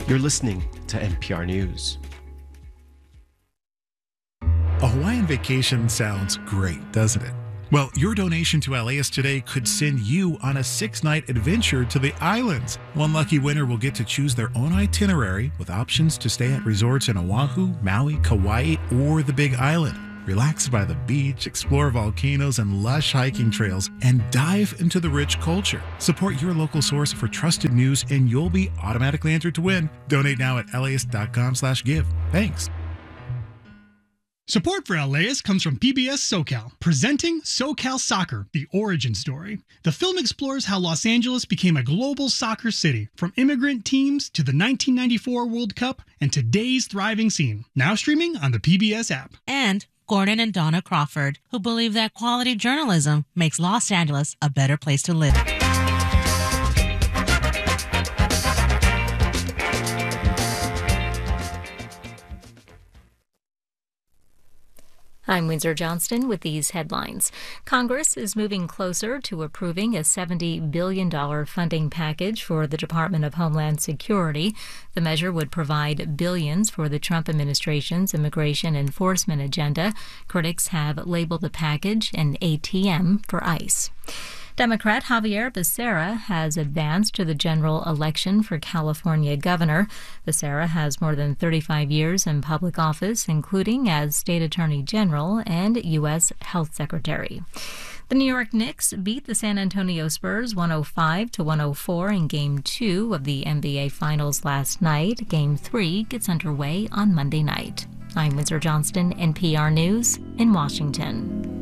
You're listening to NPR News. A Hawaiian vacation sounds great, doesn't it? Well, your donation to LAist Today could send you on a 6-night adventure to the islands. One lucky winner will get to choose their own itinerary with options to stay at resorts in Oahu, Maui, Kauai, or the Big Island. Relax by the beach, explore volcanoes and lush hiking trails, and dive into the rich culture. Support your local source for trusted news, and you'll be automatically entered to win. Donate now at laist.com/give. Thanks. Support for LAist comes from PBS SoCal, presenting SoCal Soccer, The Origin Story. The film explores how Los Angeles became a global soccer city, from immigrant teams to the 1994 World Cup and today's thriving scene. Now streaming on the PBS app. And Gordon and Donna Crawford, who believe that quality journalism makes Los Angeles a better place to live. I'm Windsor Johnston with these headlines. Congress is moving closer to approving a $70 billion funding package for the Department of Homeland Security. The measure would provide billions for the Trump administration's immigration enforcement agenda. Critics have labeled the package an ATM for ICE. Democrat Xavier Becerra has advanced to the general election for California governor. Becerra has more than 35 years in public office, including as state attorney general and U.S. health secretary. The New York Knicks beat the San Antonio Spurs 105-104 in Game 2 of the NBA Finals last night. Game 3 gets underway on Monday night. I'm Windsor Johnston, NPR News in Washington.